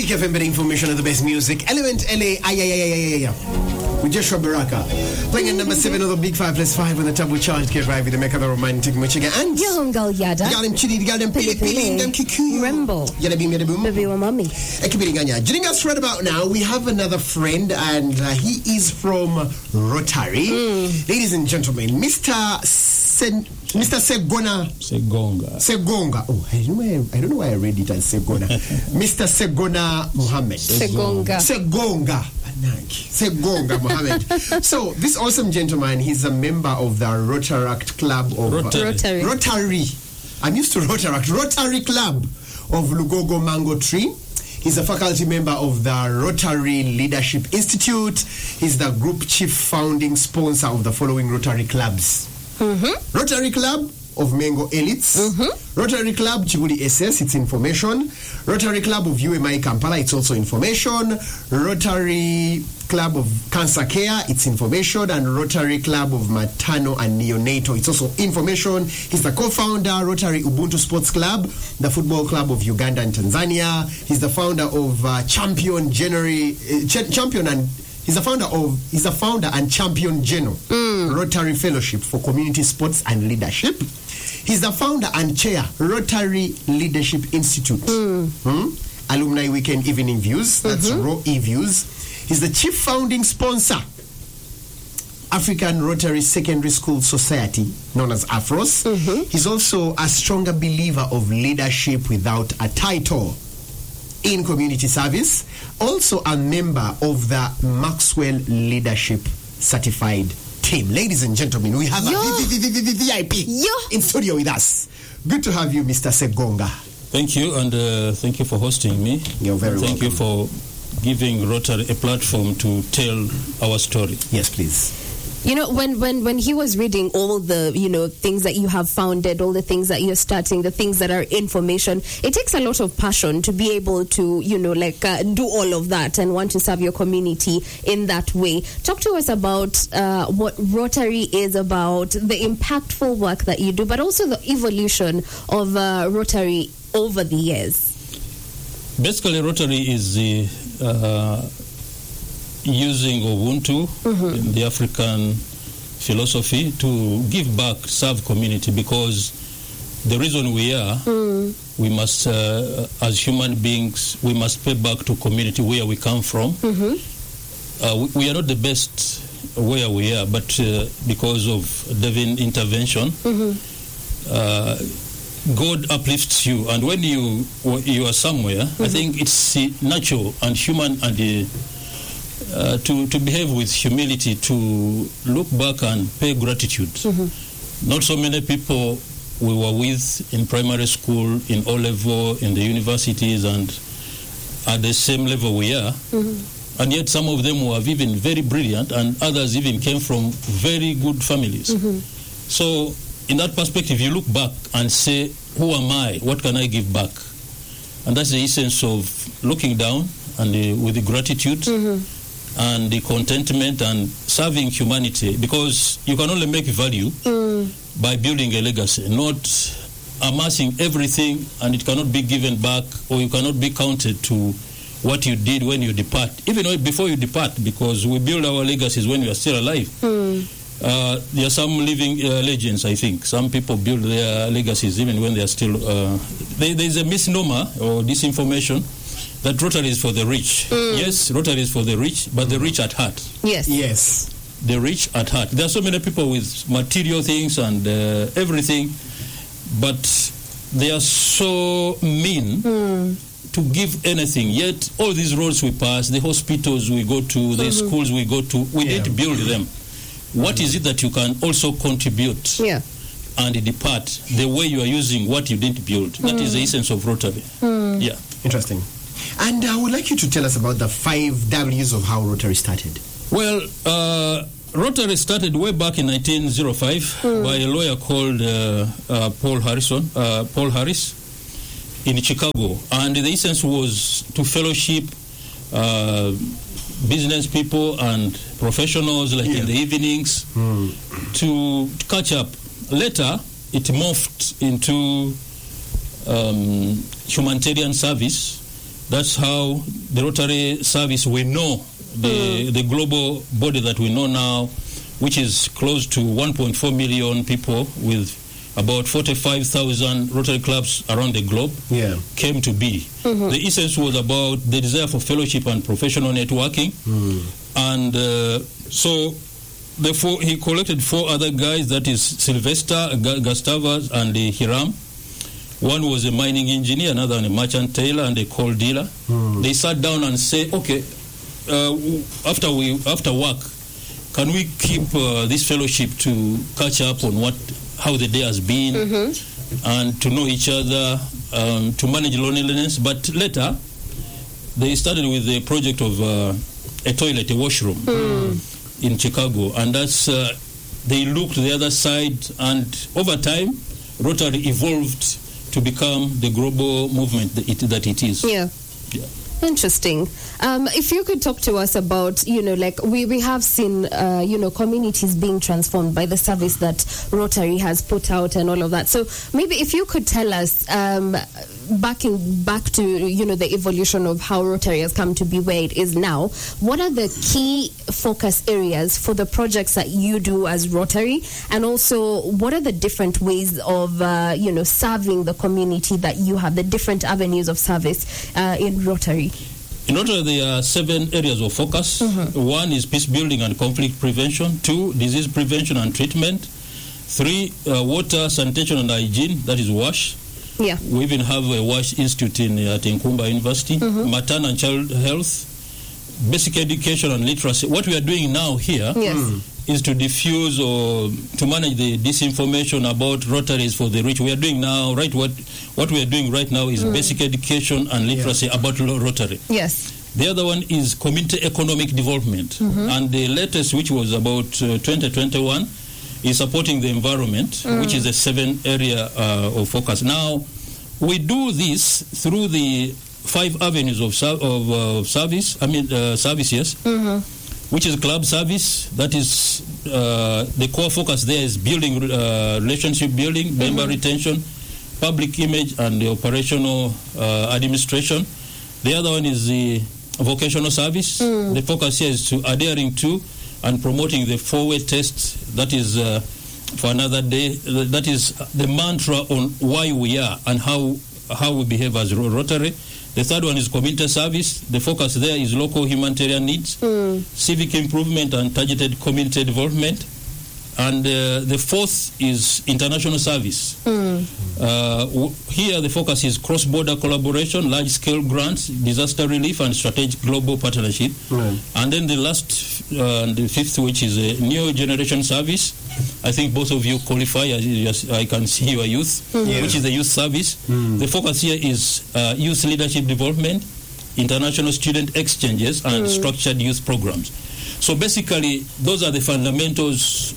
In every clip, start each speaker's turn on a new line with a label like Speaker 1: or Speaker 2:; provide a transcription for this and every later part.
Speaker 1: Kick FM, better information and the best music. Element LA, with Joshua Baraka. Playing at number 7 of the Big 5 plus 5 on the double charge. Get right with the Mecca the Romantic Michigan. And
Speaker 2: Yohongal Yada.
Speaker 1: Galim Chidi, Galim Pili, them Kiku.
Speaker 2: Rembo.
Speaker 1: Yadabi Medaboom.
Speaker 2: Baby wa mommy.
Speaker 1: Ekibiriganya. Joining us right about now, we have another friend, and he is from Rotary. Ladies and gentlemen, Mr. Segonga. Oh, I don't know why I read it as Segona. Mr. Segona Mohammed. Segonga Mohammed. So, this awesome gentleman, he's a member of the Rotaract Club of Rotary. I'm used to Rotary Club of Lugogo Mango Tree. He's a faculty member of the Rotary Leadership Institute. He's the group chief founding sponsor of the following Rotary clubs. Rotary Club of Mengo Elites, Rotary Club Chibuli SS, it's information. Rotary Club of UMI Kampala, it's also information. Rotary Club of Cancer Care, it's information. And Rotary Club of Maternal and Neonatal, it's also information. He's the co-founder Rotary Ubuntu Sports Club, the football club of Uganda and Tanzania. He's the founder of He's the founder and champion Geno Rotary Fellowship for Community Sports and Leadership. He's the founder and chair Rotary Leadership Institute. Alumni Weekend Evening Views, that's Raw E-Views. He's the chief founding sponsor African Rotary Secondary School Society, known as AFROS. He's also a stronger believer of leadership without a title in community service, also a member of the Maxwell Leadership Certified Team. Ladies and gentlemen, we have a VIP in studio with us. Good to have you, Mr. Segonga.
Speaker 3: Thank you, and thank you for hosting me.
Speaker 1: You're very welcome.
Speaker 3: Thank you for giving Rotary a platform to tell our story.
Speaker 1: Yes, please.
Speaker 2: You know, when he was reading all the, things that you have founded, all the things that you're starting, the things that are information, it takes a lot of passion to be able to, do all of that and want to serve your community in that way. Talk to us about what Rotary is about, the impactful work that you do, but also the evolution of Rotary over the years.
Speaker 3: Basically, Rotary is using Ubuntu, the African philosophy, to give back, serve community, because the reason we are, we must, as human beings, we must pay back to community where we come from. We are not the best where we are, but because of divine intervention, God uplifts you, and when you are somewhere, I think it's natural and human and to behave with humility, to look back and pay gratitude. Not so many people we were with in primary school, in O-level, in the universities, and at the same level we are. And yet some of them were even very brilliant, and others even came from very good families. So in that perspective, you look back and say, who am I? What can I give back? And that's the essence of looking down and with the gratitude and the contentment and serving humanity, because you can only make value by building a legacy, not amassing everything, and it cannot be given back, or you cannot be counted to what you did when you depart, even before you depart, because we build our legacies when we are still alive. There are some living legends, I think. Some people build their legacies even when they are still... there is a misnomer or disinformation that Rotary is for the rich. Yes, Rotary is for the rich, but the rich at heart.
Speaker 1: Yes.
Speaker 3: The rich at heart. There are so many people with material things and everything, but they are so mean to give anything. Yet all these roads we pass, the hospitals we go to, the schools we go to, we didn't build them. What is it that you can also contribute and depart the way you are using what you didn't build? That is the essence of Rotary.
Speaker 1: Interesting. And I would like you to tell us about the 5 W's of how Rotary started.
Speaker 3: Well, Rotary started way back in 1905 by a lawyer called Paul Harris in Chicago. And the essence was to fellowship business people and professionals, like in the evenings, to catch up. Later, it morphed into humanitarian service, That's how the Rotary service we know, the global body that we know now, which is close to 1.4 million people with about 45,000 Rotary clubs around the globe, came to be. The essence was about the desire for fellowship and professional networking. And so therefore he collected 4 other guys, that is Sylvester, Gustavus, and Hiram. One was a mining engineer, another one a merchant tailor, and a coal dealer. They sat down and said, okay, after work, can we keep this fellowship to catch up on how the day has been, and to know each other, to manage loneliness? But later, they started with the project of a toilet, a washroom in Chicago, and that's they looked the other side, and over time, Rotary evolved to become the global movement that it is.
Speaker 2: Yeah. Interesting. If you could talk to us about, like we have seen, communities being transformed by the service that Rotary has put out and all of that. So maybe if you could tell us, backing back to, the evolution of how Rotary has come to be where it is now, what are the key focus areas for the projects that you do as Rotary? And also, what are the different ways of, serving the community that you have, the different avenues of service in Rotary?
Speaker 3: In Rotary, there are 7 areas of focus. 1 is peace building and conflict prevention. 2, disease prevention and treatment. 3, water, sanitation and hygiene, that is WASH.
Speaker 2: Yeah.
Speaker 3: We even have a WASH institute at Nkumba University. Maternal and child health, basic education and literacy. What we are doing now here is to diffuse or to manage the disinformation about Rotaries for the rich. We are doing now, right? What we are doing right now is basic education and literacy about Rotary.
Speaker 2: Yes.
Speaker 3: The other one is community economic development. And the latest, which was about 2021, is supporting the environment, which is a 7 area of focus. Now, we do this through the 5 avenues of service. Services, which is club service. That is the core focus there is building relationship building, member retention, public image, and the operational administration. The other one is the vocational service. The focus here is to adhering to and promoting the 4-way test. That is for another day. That is the mantra on why we are and how we behave as Rotary. The third one is community service. The focus there is local humanitarian needs, civic improvement, and targeted community development. And the 4th is international service. Here the focus is cross-border collaboration, large-scale grants, disaster relief, and strategic global partnership. And then the last, the 5th, which is a new generation service. I think both of you qualify, as I can see you are youth, which is the youth service. The focus here is youth leadership development, international student exchanges, and structured youth programs. So basically, those are the fundamentals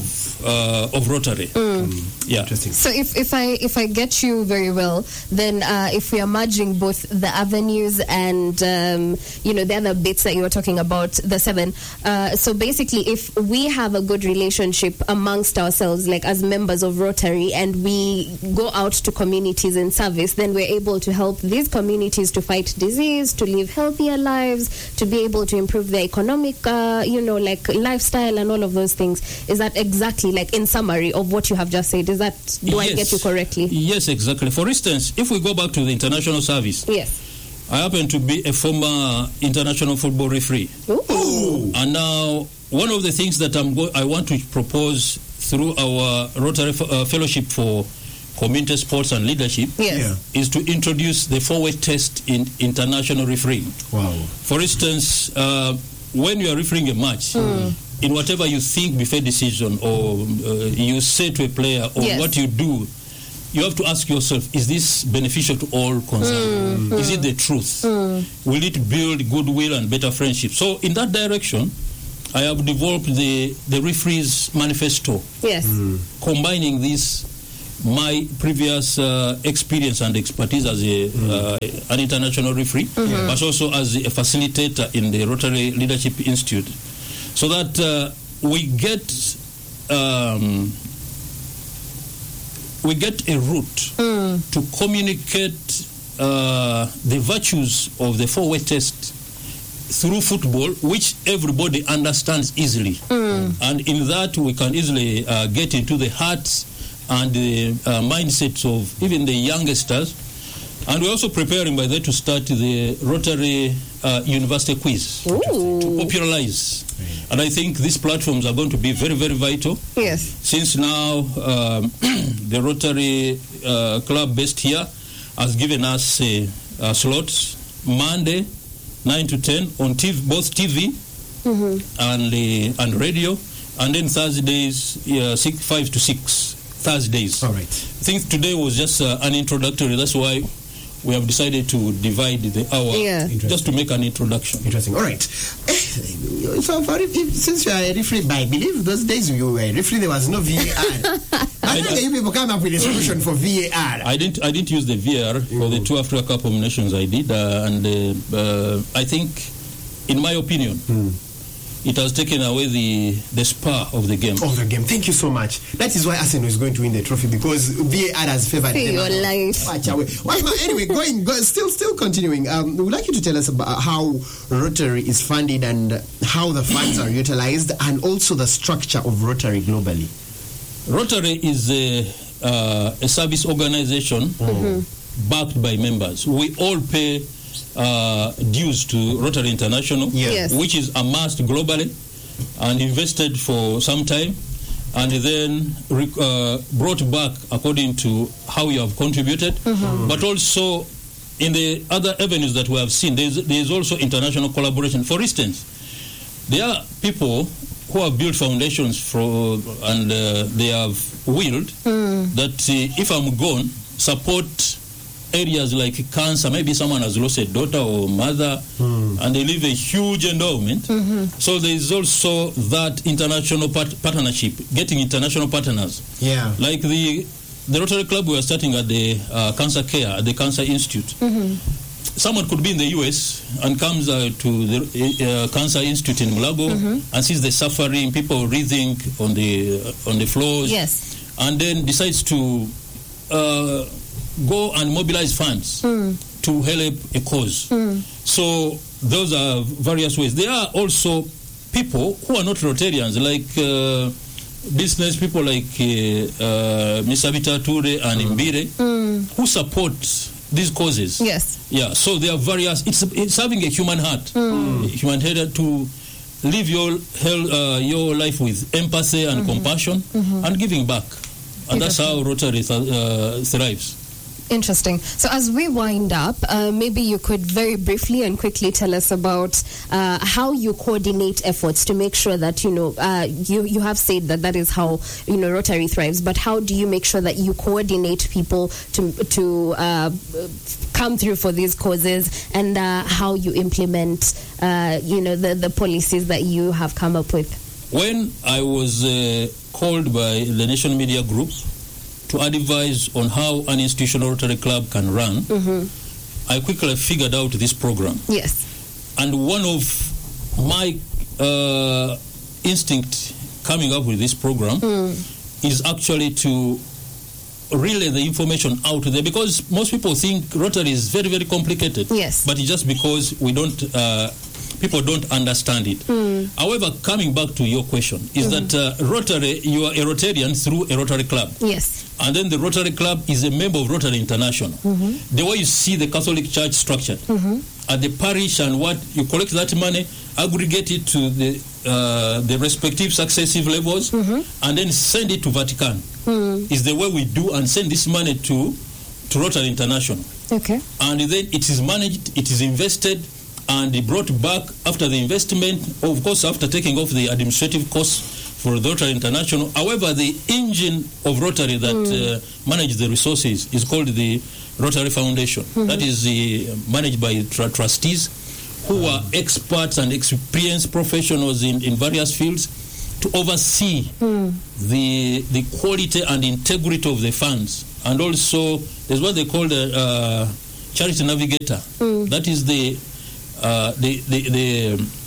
Speaker 3: of Rotary. Yeah.
Speaker 1: Interesting.
Speaker 2: So if I get you very well, then if we are merging both the avenues and the other bits that you were talking about, the 7. So basically, if we have a good relationship amongst ourselves, like as members of Rotary, and we go out to communities in service, then we're able to help these communities to fight disease, to live healthier lives, to be able to improve their economic lifestyle and all of those things. Is that exactly, like in summary of what you have just said? Is that, do I get you correctly?
Speaker 3: Yes, exactly. For instance, if we go back to the international service, I happen to be a former international football referee.
Speaker 2: Ooh.
Speaker 3: And now, one of the things that I want to propose through our Rotary Fellowship for Community Sports and Leadership is to introduce the 4-way test in international refereeing.
Speaker 1: Wow.
Speaker 3: For instance, when you are refereeing a match, in whatever you think before decision, or you say to a player, or what you do, you have to ask yourself, is this beneficial to all concerned? Is it the truth? Will it build goodwill and better friendship? So in that direction, I have developed the referee's manifesto, combining this, my previous experience and expertise as an international referee, but also as a facilitator in the Rotary Leadership Institute, so that we get a route to communicate the virtues of the 4-way test through football, which everybody understands easily. And in that, we can easily get into the hearts and the mindsets of even the youngsters. And we're also preparing by that to start the Rotary University quiz to popularize. And I think these platforms are going to be very, very vital.
Speaker 2: Yes. Since
Speaker 3: now the Rotary Club based here has given us slots Monday 9 to 10 on TV, both TV and radio, and then Thursdays 5 to 6 Thursdays.
Speaker 1: All right.
Speaker 3: I think today was just an introductory. That's why we have decided to divide the hour just to make an introduction.
Speaker 1: Interesting. All right. So since you are a referee, I believe those days you were a referee, there was no VAR. I think you people come up with a solution for VAR.
Speaker 3: I didn't use the VAR for the 2 Africa Cup of Nations I did, and I think, in my opinion, it has taken away the spa of the game.
Speaker 1: Of the game. Thank you so much. That is why Arsenal is going to win the trophy, because VAR has favored them.
Speaker 2: Your life.
Speaker 1: Well, anyway, still continuing. We would like you to tell us about how Rotary is funded and how the funds are utilized, and also the structure of Rotary globally.
Speaker 3: Rotary is a service organization backed by members. We all pay dues to Rotary International, which is amassed globally and invested for some time, and then brought back according to how you have contributed. But also in the other avenues that we have seen, there is also international collaboration. For instance, there are people who have built foundations and they have willed that if I'm gone, support areas like cancer. Maybe someone has lost a daughter or mother, and they leave a huge endowment. So there is also that international partnership, getting international partners.
Speaker 1: Yeah,
Speaker 3: like the Rotary Club we are starting at the Cancer Care at the Cancer Institute. Someone could be in the US and comes to the Cancer Institute in Mulago and sees the suffering, people breathing on the floors, and then decides to go and mobilize funds to help a cause. So those are various ways. There are also people who are not Rotarians, like business people like Mr. Vita Ture and Imbire, who support these causes. Yeah, so there are various. It's having a human heart, human heart to live your life with empathy and compassion and giving back, and that's how Rotary thrives.
Speaker 2: Interesting. So as we wind up, maybe you could very briefly and quickly tell us about how you coordinate efforts to make sure that, you have said that is how, Rotary thrives, but how do you make sure that you coordinate people to come through for these causes, and how you implement, the policies that you have come up with?
Speaker 3: When I was called by the Nation Media Group to advise on how an institutional Rotary Club can run, I quickly figured out this program. And one of my instinct coming up with this program is actually to relay the information out there, because most people think Rotary is very, very complicated. But it's just because people don't understand it. However, coming back to your question, is that Rotary, you are a Rotarian through a Rotary Club. And then the Rotary Club is a member of Rotary International. The way you see the Catholic Church structured, at the parish, and what you collect that money, aggregate it to the respective successive levels, and then send it to Vatican. Is the way we do, and send this money to Rotary International. And then it is managed, it is invested, and brought back after the investment, of course, after taking off the administrative costs for the Rotary International. However, the engine of Rotary that manages the resources is called the Rotary Foundation. That is managed by trustees who are experts and experienced professionals in various fields to oversee the quality and integrity of the funds. And also, there's what they call the charity navigator. That is the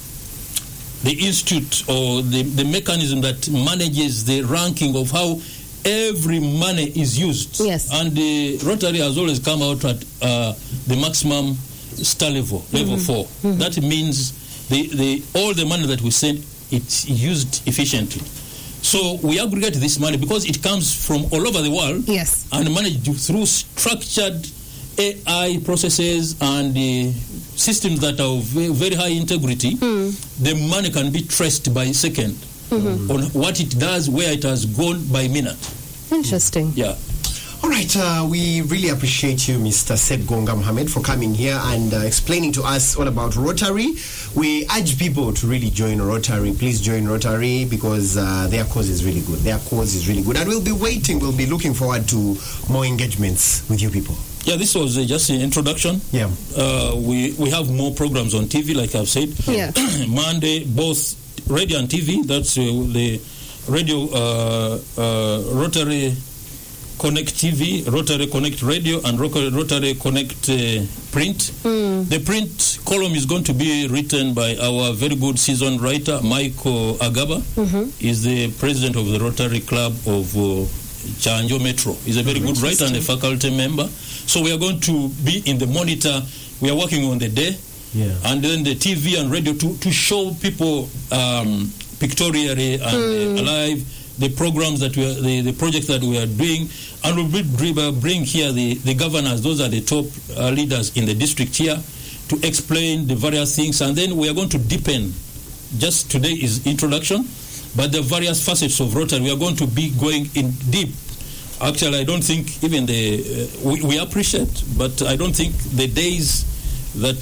Speaker 3: institute or the mechanism that manages the ranking of how every money is used.
Speaker 2: Yes.
Speaker 3: And the Rotary has always come out at the maximum star level 4. That means all the money that we send, it's used efficiently. So we aggregate this money because it comes from all over the world.
Speaker 2: Yes.
Speaker 3: And managed through structured AI processes and systems that are of very high integrity. The money can be traced by second on what it does, where it has gone by minute.
Speaker 2: Interesting.
Speaker 3: Yeah.
Speaker 1: All right, we really appreciate you, Mr. Segonga Mohammed, for coming here and explaining to us all about Rotary. We urge people to really join Rotary. Please join Rotary because their cause is really good. And we'll be looking forward to more engagements with you people.
Speaker 3: Yeah, this was just an introduction.
Speaker 1: Yeah.
Speaker 3: We have more programs on TV, like I've said.
Speaker 2: Yeah.
Speaker 3: Monday, both radio and TV. That's the radio, Rotary Connect TV, Rotary Connect Radio, and Rotary Connect Print. The print column is going to be written by our very good seasoned writer, Michael Agaba. He's the president of the Rotary Club of Chanjo Metro. He's a very good writer and a faculty member. So we are going to be in the monitor. We are working on the day.
Speaker 1: Yeah.
Speaker 3: And then the TV and radio to show people pictorially and live the programs that the projects that we are doing, and we'll bring here the governors. Those are the top leaders in the district here to explain the various things, and then we are going to deepen. Just today is introduction, but the various facets of Rotary we are going to be going in deep. Actually, I don't think even we appreciate, but I don't think the days that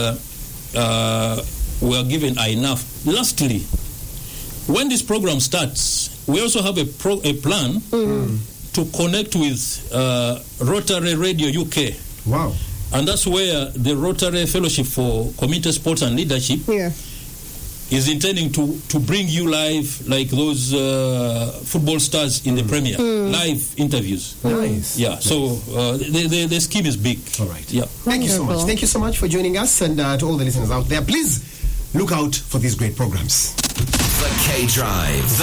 Speaker 3: we are given are enough. Lastly, when this program starts, we also have a plan to connect with Rotary Radio UK.
Speaker 1: Wow.
Speaker 3: And that's where the Rotary Fellowship for Community Sports and Leadership is intending to bring you live, like those football stars in the Premier, live interviews.
Speaker 1: Nice.
Speaker 3: Yeah, so the scheme is big.
Speaker 1: All right.
Speaker 3: Yeah.
Speaker 1: Thank you so much. Thank you so much for joining us, and to all the listeners out there, please look out for these great programs.
Speaker 4: The K-Drive.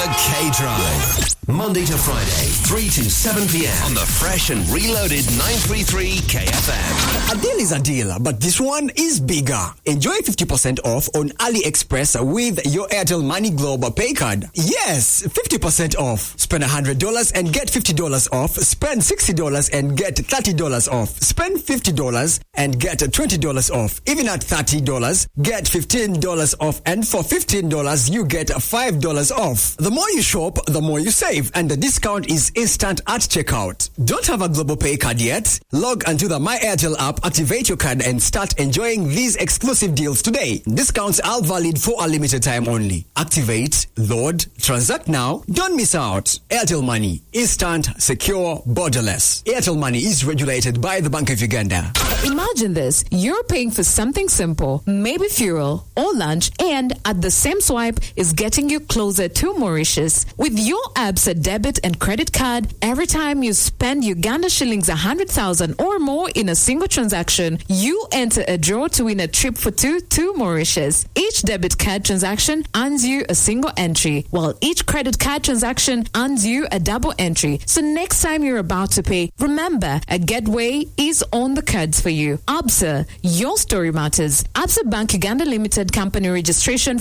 Speaker 4: Monday to Friday, 3 to 7 p.m. on the fresh and reloaded 933 KFM.
Speaker 5: A deal is a deal, but this one is bigger. Enjoy 50% off on AliExpress with your Airtel Money Global Pay Card. Yes, 50% off. Spend $100 and get $50 off. Spend $60 and get $30 off. Spend $50 and get $20 off. Even at $30, get $15 off. And for $15, you get $5 off. The more you shop, the more you save. And the discount is instant at checkout. Don't have a Global Pay Card yet? Log onto the My Airtel app, activate your card, and start enjoying these exclusive deals today. Discounts are valid for a limited time only. Activate, load, transact now. Don't miss out. Airtel Money. Instant, secure, borderless. Airtel Money is regulated by the Bank of Uganda.
Speaker 6: Imagine this. You're paying for something simple, maybe fuel or lunch, and at the same swipe is getting you closer to Mauritius. With your Absa debit and credit card, every time you spend Uganda shillings 100,000 or more in a single transaction, you enter a draw to win a trip for two to Mauritius. Each debit card transaction earns you a single entry, while each credit card transaction earns you a double entry. So next time you're about to pay, remember, a getaway is on the cards for you. Absa, your story matters. Absa Bank Uganda Limited Company Registration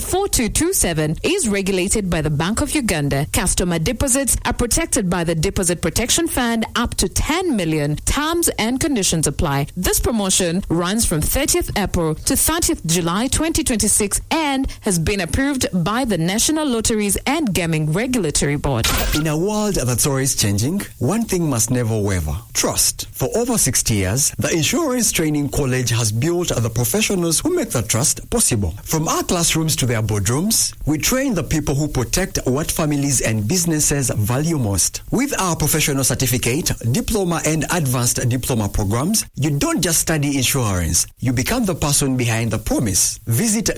Speaker 6: 4227 is regulated by the Bank of Uganda. Customer deposits are protected by the Deposit Protection Fund up to 10 million. Terms and conditions apply. This promotion runs from 30th April to 30th July 2026 and has been approved by the National Lotteries and Gaming Regulatory Board.
Speaker 5: In a world that's always changing, one thing must never waver: trust. For over 60 years, the Insurance Training College has built the professionals who make that trust possible. From our classrooms to their boardrooms, we train the people who protect what families and businesses value most. With our professional certificate, diploma and advanced diploma programs, you don't just study insurance, you become the person behind the promise. Visit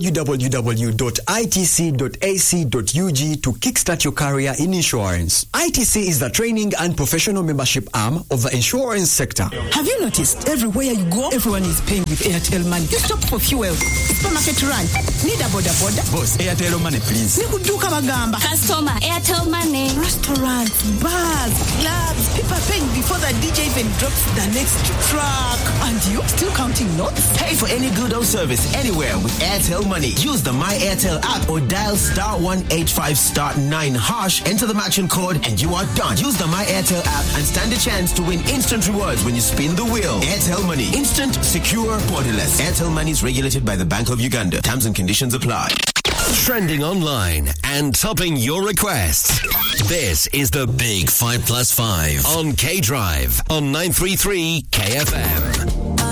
Speaker 5: www.itc.ac.ug to kickstart your career in insurance. ITC is the training and professional membership arm of the insurance sector.
Speaker 7: Have you noticed everywhere you go, everyone is paying with Airtel Money? You stop for fuel, supermarket run, need a border.
Speaker 8: Boss, Airtel Money please.
Speaker 7: Nikuduka bagamba.
Speaker 9: Customer, Airtel Money.
Speaker 7: Restaurants, bars, clubs, people are paying before the DJ even drops the next track. And you still counting notes?
Speaker 8: Pay for any good or service anywhere with Airtel Money. Use the My Airtel app or dial *185*9#, enter the matching code, and you are done. Use the My Airtel app and stand a chance to win instant rewards when you spin the wheel. Airtel Money. Instant, secure, borderless. Airtel Money is regulated by the Bank of Uganda. Terms and conditions apply.
Speaker 4: Trending online and topping your requests. This is the Big 5+5 on K Drive on 933 KFM.